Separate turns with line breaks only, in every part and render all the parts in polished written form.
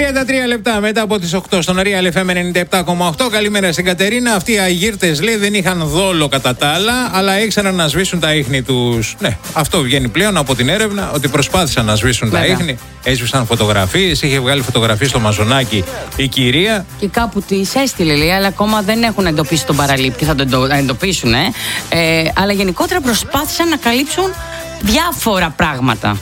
33 λεπτά μετά από τις 8 στον Real FM 97,8. Καλημέρα στην Κατερίνα. Αυτοί οι αγύρτες, λέει, δεν είχαν δόλο κατά τα άλλα, αλλά ήξεραν να σβήσουν τα ίχνη τους. Ναι, αυτό βγαίνει πλέον από την έρευνα, ότι προσπάθησαν να σβήσουν τα ίχνη. Έσβησαν φωτογραφίες, είχε βγάλει φωτογραφίες στο μαζονάκι η κυρία. Και
κάπου τις έστειλε, λέει, αλλά ακόμα δεν έχουν εντοπίσει τον παραλήπτη. Θα τον εντοπίσουν, αλλά γενικότερα προσπάθησαν να καλύψουν διάφορα πράγματα.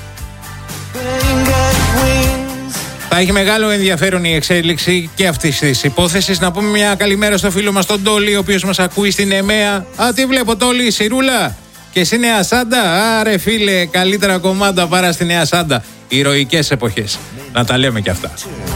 Θα έχει μεγάλο ενδιαφέρον η εξέλιξη και αυτής της υπόθεσης. Να πούμε μια καλημέρα στο φίλο μας τον Τόλι, ο οποίος μας ακούει στην ΕΜΕΑ. Α, τι βλέπω, Τόλι, Σιρούλα. Και εσύ Νέα Σάντα. Άρε φίλε, καλύτερα κομμάτα παρά στη Νέα Σάντα. Ηρωικές εποχές. Να τα λέμε κι αυτά.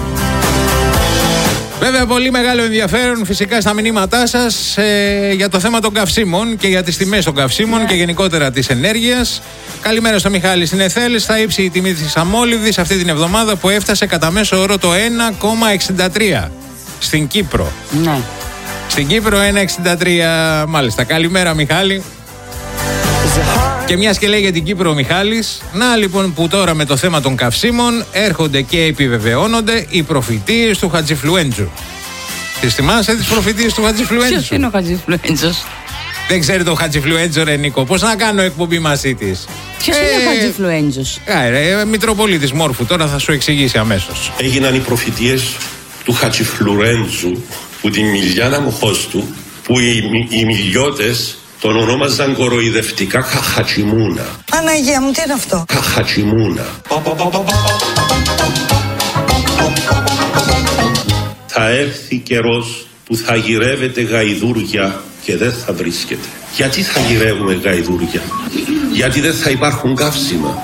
Βέβαια, πολύ μεγάλο ενδιαφέρον φυσικά στα μηνύματά σας για το θέμα των καυσίμων και για τις τιμές των καυσίμων και γενικότερα της ενέργειας. Καλημέρα στο Μιχάλη στην Εθέλ. Θα ύψει η τιμή της αμόλυβδης αυτή την εβδομάδα που έφτασε κατά μέσο όρο το 1,63 στην Κύπρο.
Ναι.
Στην Κύπρο 1,63 μάλιστα. Καλημέρα Μιχάλη. Και μιας και λέει για την Κύπρο ο Μιχάλης, να λοιπόν που τώρα με το θέμα των καυσίμων έρχονται και επιβεβαιώνονται οι προφητείες του Χατζηφλουέντζου. Τις θυμάσαι τις προφητείες του Χατζηφλουέντζου?
Ποιος είναι ο Χατζηφλουέντζος?
Δεν ξέρει το Χατζηφλουέντζο, ρε Νίκο. Πώς να κάνω εκπομπή μαζί της?
Ποιος είναι ο Χατζηφλουέντζος?
Μητροπολίτης Μόρφου, τώρα θα σου εξηγήσει αμέσως.
Έγιναν οι προφητείες του Χατζηφλουέντζου που την Μιλιάνα Μοχώστου, που οι μιλιώτες τον ονόμαζαν κοροϊδευτικά Χαχατσιμούνα.
Παναγία μου, τι είναι αυτό?
Χαχατσιμούνα. Θα έρθει καιρός που θα γυρεύετε γαϊδούρια και δεν θα βρίσκετε. Γιατί θα γυρεύουμε γαϊδούρια? Γιατί δεν θα υπάρχουν καύσιμα.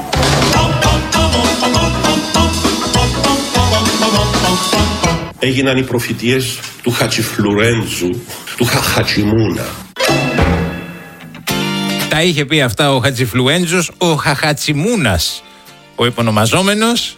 Έγιναν οι προφητείες του Χατζηφλουέντζου, του Χαχατσιμούνα.
Τα είχε πει αυτά ο Χατζηφλουέντζος, ο Χαχατσιμούνας, ο επωνομαζόμενος.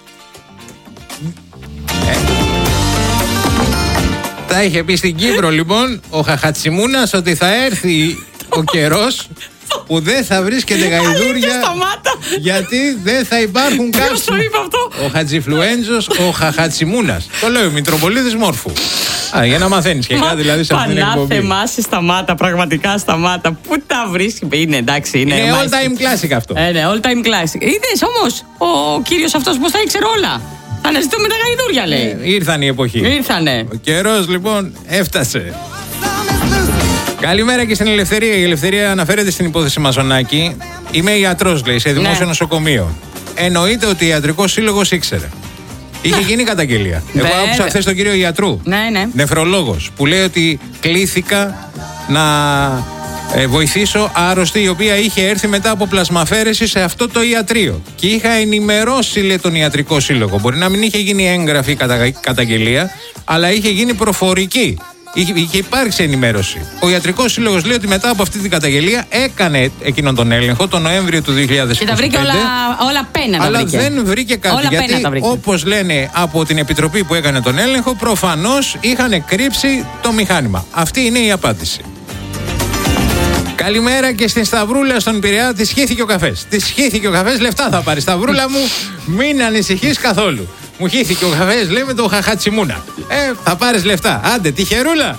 Τα είχε πει στην Κύπρο λοιπόν ο Χαχατσιμούνας ότι θα έρθει ο καιρός που δεν θα βρίσκεται γαϊδούρια γιατί δεν θα υπάρχουν καύσιμα. Ο Χατζηφλουέντζος, ο Χαχατσιμούνας. Το λέει ο Μητροπολίτης Μόρφου. Για να μαθαίνεις και κάτι δηλαδή σε αυτήν την εκπομπή.
Πανάθεμά, σταμάτα, πραγματικά σταμάτα. Πού τα βρίσκει? Είναι εντάξει, είναι
all time classic αυτό.
Ναι, all time classic. Είδες όμως ο κύριος αυτός πως τα ήξερε όλα. Θα αναζητούμε τα γαϊδούρια, λέει.
Ήρθαν η εποχή.
Ήρθανε.
Ο καιρός λοιπόν έφτασε. Καλημέρα και στην Ελευθερία. Η Ελευθερία αναφέρεται στην υπόθεση Μαζονάκη. Είμαι ιατρός, λέει, σε δημόσιο νοσοκομείο. Εννοείται ότι ο Ιατρικός Σύλλογος ήξερε. Είχε γίνει καταγγελία. Εγώ άκουσα χθες τον κύριο Ιατρού, νεφρολόγος, που λέει ότι κλήθηκα να βοηθήσω άρρωστη η οποία είχε έρθει μετά από πλασμαφέρεση σε αυτό το ιατρείο. Και είχα ενημερώσει, λέει, τον Ιατρικό Σύλλογο. Μπορεί να μην είχε γίνει έγγραφη καταγγελία, αλλά είχε γίνει προφορική. Είχε υπάρξει ενημέρωση. Ο Ιατρικός Σύλλογος λέει ότι μετά από αυτή την καταγγελία έκανε εκείνον τον έλεγχο τον Νοέμβριο του 2025.
Και τα βρήκε όλα πένα.
Αλλά δεν βρήκε κάτι.
Όλα
γιατί όπως λένε από την επιτροπή που έκανε τον έλεγχο, προφανώς είχαν κρύψει το μηχάνημα. Αυτή είναι η απάντηση. Καλημέρα και στην Σταυρούλα στον Πειραιά. Τη σχήθηκε ο καφές. Τη σχήθηκε ο καφές, λεφτά θα πάρει. Σταυρούλα μου, μην ανησυχείς καθόλου. Μου χύθηκε ο καφές, λέμε το Χαχατσιμούνα. Θα πάρεις λεφτά. Άντε, τυχερούλα.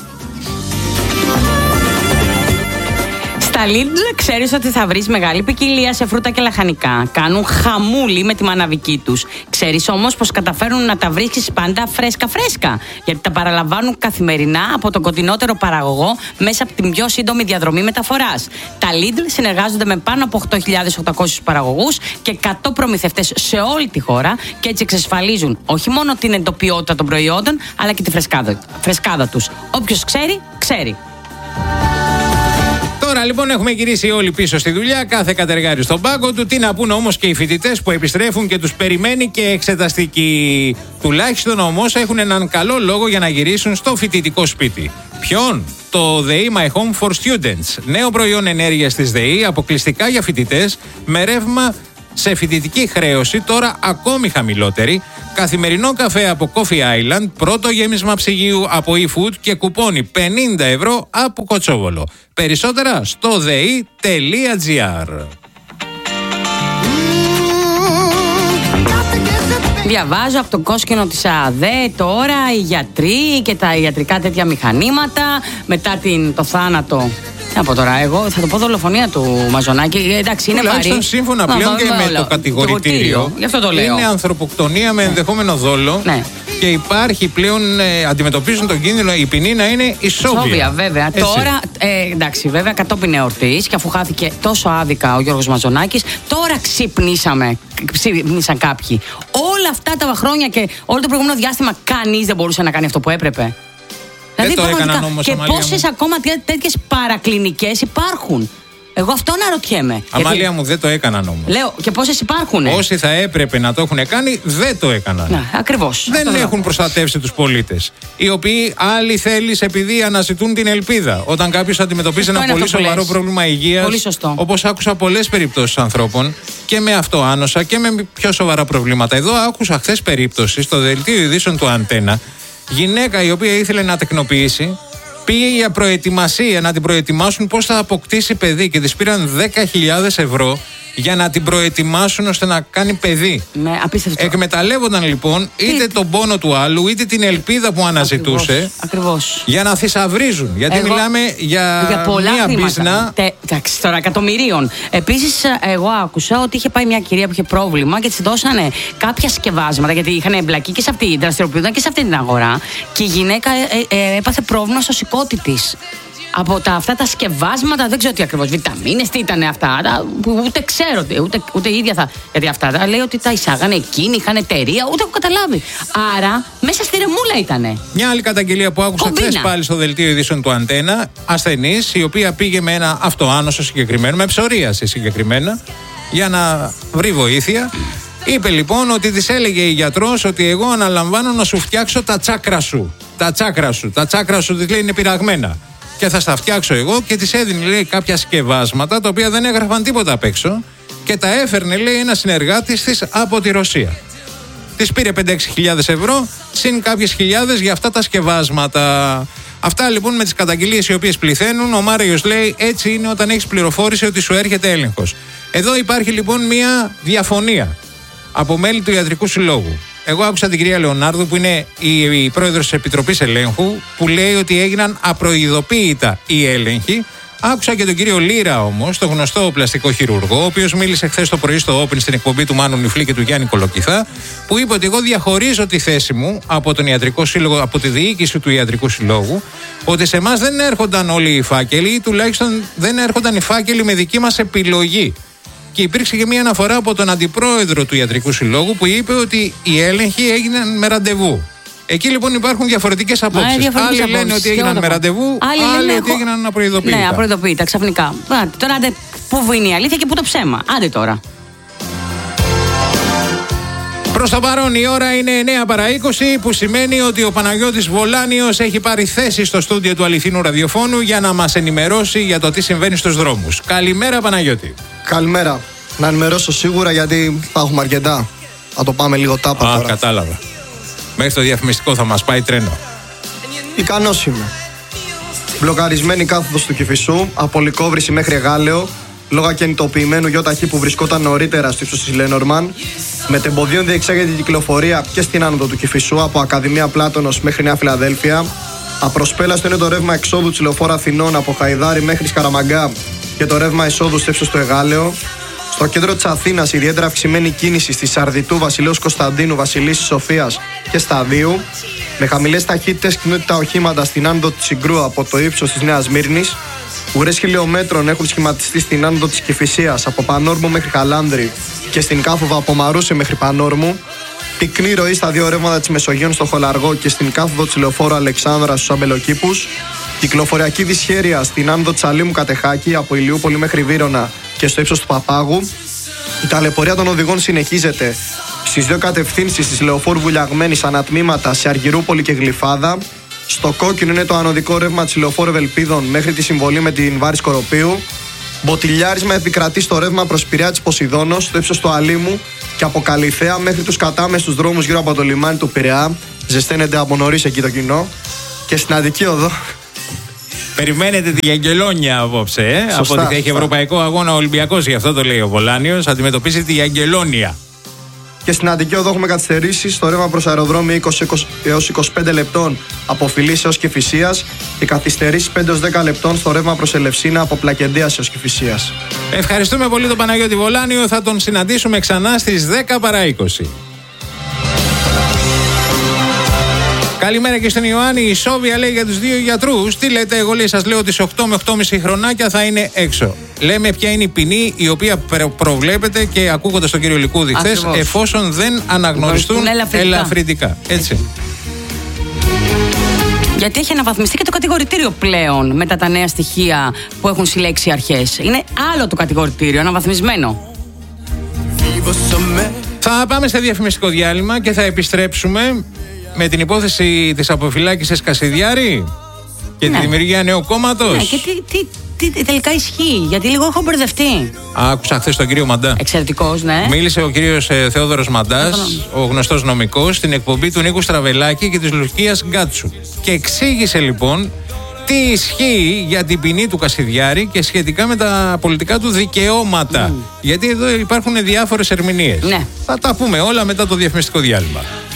Στα Lidl ξέρεις ότι θα βρεις μεγάλη ποικιλία σε φρούτα και λαχανικά. Κάνουν χαμούλη με τη μαναβική τους. Ξέρεις όμως πως καταφέρουν να τα βρίσκεις πάντα φρέσκα-φρέσκα. Γιατί τα παραλαμβάνουν καθημερινά από τον κοντινότερο παραγωγό μέσα από την πιο σύντομη διαδρομή μεταφοράς. Τα Lidl συνεργάζονται με πάνω από 8.800 παραγωγούς και 100 προμηθευτές σε όλη τη χώρα και έτσι εξασφαλίζουν όχι μόνο την εντοπιότητα των προϊόντων αλλά και τη φρεσκάδα τους. Όποιος ξέρει, ξέρει.
Τώρα λοιπόν έχουμε γυρίσει όλοι πίσω στη δουλειά, κάθε κατεργάρι στον πάγκο του. Τι να πούνε όμως και οι φοιτητές που επιστρέφουν και τους περιμένει και εξεταστική. Τουλάχιστον όμως έχουν έναν καλό λόγο για να γυρίσουν στο φοιτητικό σπίτι. Ποιον? Το ΔΕΗ My Home for Students. Νέο προϊόν ενέργειας της ΔΕΗ, αποκλειστικά για φοιτητές, με ρεύμα σε φοιτητική χρέωση, τώρα ακόμη χαμηλότερη. Καθημερινό καφέ από Coffee Island, πρώτο γέμισμα ψυγείου από eFood και κουπόνι 50 ευρώ από Κοτσόβολο. Περισσότερα στο dei.gr.
Διαβάζω από το κόσκινο της ΑΔΕ τώρα οι γιατροί και τα ιατρικά τέτοια μηχανήματα μετά το θάνατο. Από τώρα, εγώ θα το πω δολοφονία του Μαζονάκη. Εντάξει, είναι βαρύ.
Τουλάχιστον σύμφωνα πλέον και με το κατηγορητήριο.
Γι' αυτό το λέω.
Είναι ανθρωποκτονία με ενδεχόμενο δόλο.
Ναι.
Και υπάρχει πλέον, αντιμετωπίζουν τον κίνδυνο η ποινή να είναι ισόβια.
Βέβαια. Έτσι. Τώρα, εντάξει, βέβαια κατόπιν εορτής και αφού χάθηκε τόσο άδικα ο Γιώργος Μαζονάκης, τώρα ξύπνησαν κάποιοι. Όλα αυτά τα χρόνια και όλο το προηγούμενο διάστημα κανείς δεν μπορούσε να κάνει αυτό που έπρεπε.
Δεν το έκαναν όμως,
και πόσες ακόμα τέτοιες παρακλινικές υπάρχουν. Εγώ αυτό αναρωτιέμαι.
Αμάλια μου, δεν το έκαναν όμως.
Λέω, και πόσες υπάρχουν.
Όσοι θα έπρεπε να το έχουν κάνει, δεν το έκαναν.
Ναι, ακριβώς.
Δεν έχουν προστατεύσει τους πολίτες. Οι οποίοι άλλοι θέλεις επειδή αναζητούν την ελπίδα. Όταν κάποιος αντιμετωπίζει ένα πολύ σοβαρό πρόβλημα υγείας. Όπως άκουσα πολλές περιπτώσεις ανθρώπων και με αυτοάνοσα και με πιο σοβαρά προβλήματα. Εδώ άκουσα χθες περίπτωση στο δελτίο ειδήσεων του Αντένα. Γυναίκα η οποία ήθελε να τεκνοποιήσει. Πήγε για προετοιμασία, να την προετοιμάσουν πώς θα αποκτήσει παιδί και της πήραν 10.000 ευρώ για να την προετοιμάσουν ώστε να κάνει παιδί.
Ναι, απίστευτο.
Εκμεταλλεύονταν λοιπόν είτε τον πόνο του άλλου είτε την ελπίδα που αναζητούσε.
Ακριβώς.
Για να θησαυρίζουν. Γιατί μιλάμε για
πολλά
μία
χρήματα.
μπίζνα.
Εντάξει, τώρα εκατομμυρίων. Επίσης, εγώ άκουσα ότι είχε πάει μια κυρία που είχε πρόβλημα και της δώσανε κάποια σκευάσματα. Γιατί είχαν εμπλακεί και σε αυτή, δραστηριοποιούνταν και σε αυτή την αγορά. Και η γυναίκα έπαθε πρόβλημα στο σηκώτη της. Από αυτά τα σκευάσματα, δεν ξέρω τι ακριβώς, βιταμίνες, τι ήταν αυτά, που ούτε ξέρω, ούτε η ίδια θα. Γιατί αυτά λέει ότι τα εισάγανε εκείνοι, είχαν εταιρεία, ούτε έχω καταλάβει. Άρα, μέσα στη ρεμούλα ήτανε.
Μια άλλη καταγγελία που άκουσα χθες πάλι στο δελτίο ειδήσεων του Αντένα, ασθενής, η οποία πήγε με ένα αυτοάνωσο συγκεκριμένο, με ψωρίαση συγκεκριμένα, για να βρει βοήθεια. Είπε λοιπόν ότι της έλεγε η γιατρός ότι εγώ αναλαμβάνω να σου φτιάξω τα τσάκρα σου. Τα τσάκρα σου της λέει είναι πειραγμένα. Και θα στα φτιάξω εγώ και της έδινε λέει κάποια σκευάσματα τα οποία δεν έγραφαν τίποτα απ' έξω και τα έφερνε λέει ένα συνεργάτης της από τη Ρωσία. Της πήρε 5-6 ευρώ συν κάποιες χιλιάδες για αυτά τα σκευάσματα. Αυτά λοιπόν με τις καταγγελίες οι οποίες πληθαίνουν. Ο Μάριος λέει έτσι είναι όταν έχεις πληροφόρηση ότι σου έρχεται έλεγχος. Εδώ υπάρχει λοιπόν μια διαφωνία από μέλη του Ιατρικού Συλλόγου. Εγώ άκουσα την κυρία Λεωνάρδου που είναι η πρόεδρος της Επιτροπής Ελέγχου που λέει ότι έγιναν απροειδοποίητα οι έλεγχοι. Άκουσα και τον κύριο Λύρα όμως, τον γνωστό πλαστικό χειρουργό, ο οποίος μίλησε χθες το πρωί στο Open στην εκπομπή του Μάνου Νιφλή και του Γιάννη Κολοκυθά, που είπε ότι εγώ διαχωρίζω τη θέση μου από τον Ιατρικό Σύλλογο, από τη διοίκηση του Ιατρικού Συλλόγου, ότι σε εμάς δεν έρχονταν όλοι οι φάκελοι ή τουλάχιστον δεν έρχονταν οι φάκελοι με δική μας επιλογή. Και υπήρξε και μια αναφορά από τον αντιπρόεδρο του Ιατρικού Συλλόγου που είπε ότι οι έλεγχοι έγιναν με ραντεβού. Εκεί λοιπόν υπάρχουν διαφορετικές απόψεις. Άλλοι λένε ότι έγιναν με ραντεβού, άλλοι ότι έγιναν απροειδοποίητα.
Ναι, απροειδοποίητα ξαφνικά. Τώρα άντε, πού είναι η αλήθεια και πού το ψέμα. Άντε τώρα.
Προς το παρόν η ώρα είναι 9 παρά 20, που σημαίνει ότι ο Παναγιώτης Βολάνιος έχει πάρει θέση στο στούντιο του Αληθινού Ραδιοφώνου για να μας ενημερώσει για το τι συμβαίνει στους δρόμους. Καλημέρα Παναγιώτη.
Καλημέρα. Να ενημερώσω σίγουρα γιατί θα έχουμε αρκετά. Θα το πάμε λίγο τάπα τώρα.
Κατάλαβα. Μέχρι το διαφημιστικό θα μας πάει τρένο.
Ικανός είμαι. Μπλοκαρισμένη κάθοδος του Κηφισού, από Λυκόβρηση μέχρι Εγάλεο, λόγω ακινητοποιημένου γιοταχή που βρισκόταν νωρίτερα στη ύψος της Λένορμαν, με τεμποδίων διεξάγεται η κυκλοφορία και στην άνοδο του Κηφισού, από Ακαδημία Πλάτωνος μέχρι Νέα Φιλαδέλφια. Απροσπέλαστο είναι το ρεύμα εξόδου της Λεωφόρου Αθηνών από Χαϊδάρι μέχρι Σκαραμαγκά και το ρεύμα εισόδου στη ύψος του Εγάλεο. Στο κέντρο της Αθήνας, ιδιαίτερα αυξημένη κίνηση στη Σαρδιτού, Βασιλέως Κωνσταντίνου, Βασιλίσσης Σοφίας και Σταδίου. Με χαμηλές ταχύτητες κινούνται τα οχήματα στην άνοδο της Συγκρού από το ύψος της Νέας Μύρνης. Ουρές χιλιόμετρων έχουν σχηματιστεί στην άνοδο της Κηφισίας από Πανόρμου μέχρι Χαλάνδρη και στην κάθοδο από Μαρούσι μέχρι Πανόρμου. Πυκνή ροή στα δύο ρεύματα της Μεσογείων στο Χολαργό και στην κάθοδο της Λεωφόρου Αλεξάνδρα στους Αμπελοκήπους. Κυκλοφοριακή δυσχέρεια στην άνοδο της Αλήμου Κατεχάκη από Ηλιούπολη μέχρι Βύρωνα και στο ύψος του Παπάγου. Η ταλαιπωρία των οδηγών συνεχίζεται στις δύο κατευθύνσεις της Λεωφόρου Βουλιαγμένης ανατμήματα σε Αργυρούπολη και Γλυφάδα. Στο κόκκινο είναι το ανωδικό ρεύμα της Λεωφόρου Ευελπίδων μέχρι τη συμβολή με την Βάρη Σκοροπίου. Μποτιλιάρισμα επικρατεί στο ρεύμα προς Πειραιά της Ποσειδώνος, στο ύψος του Αλήμου και από Καλυθέα μέχρι τους κατάμεστους δρόμους γύρω από το λιμάνι του Πειραιά. Ζεσταίνεται από νωρίς εκεί το κοινό. Και στην Αττική Οδό.
Περιμένετε τη Αγγελόνια απόψε, από ότι έχει ευρωπαϊκό αγώνα ο Ολυμπιακός, γι' αυτό το λέει ο Βολάνιος. Αντιμετωπίζει τη Αγγελόνια.
Και στην Αττική Οδό έχουμε καθυστερήσεις στο ρεύμα προς αεροδρόμιο 20 έως 25 λεπτών από Φιλής έως Κηφισίας και καθυστερήσεις 5 έως 10 λεπτών στο ρεύμα προς Ελευσίνα από Πλακεντίας έως Κηφισίας.
Ευχαριστούμε πολύ τον Παναγιώτη Βολάνιο. Θα τον συναντήσουμε ξανά στις 10 παρά 20. Καλημέρα και στον Ιωάννη. Η Σόβια λέει για τους δύο γιατρούς. Τι λέτε, εγώ λέει, σας λέω ότι σε 8 με 8,5 χρονάκια θα είναι έξω. Λέμε ποια είναι η ποινή η οποία προβλέπεται και ακούγοντας τον κύριο Λικούδη χθες, εφόσον δεν αναγνωριστούν ελαφρυντικά. Έτσι.
Γιατί έχει αναβαθμιστεί και το κατηγορητήριο πλέον μετά τα νέα στοιχεία που έχουν συλλέξει οι αρχές. Είναι άλλο το κατηγορητήριο, αναβαθμισμένο.
Θα πάμε σε διαφημιστικό διάλειμμα και θα επιστρέψουμε με την υπόθεση της αποφυλάκησης Κασιδιάρη και τη δημιουργία νέου κόμματος.
Ναι, και τι τελικά ισχύει, γιατί λίγο έχω μπερδευτεί.
Άκουσα χθες τον κύριο Μαντά.
Εξαιρετικός, ναι.
Μίλησε ο κύριος Θεόδωρος Μαντάς, ο γνωστός νομικός, στην εκπομπή του Νίκου Στραβελάκη και της Λουκίας Γκάτσου. Και εξήγησε λοιπόν τι ισχύει για την ποινή του Κασιδιάρη και σχετικά με τα πολιτικά του δικαιώματα. Γιατί εδώ υπάρχουν διάφορες ερμηνείες.
Ναι.
Θα τα πούμε όλα μετά το διαφημιστικό διάλειμμα.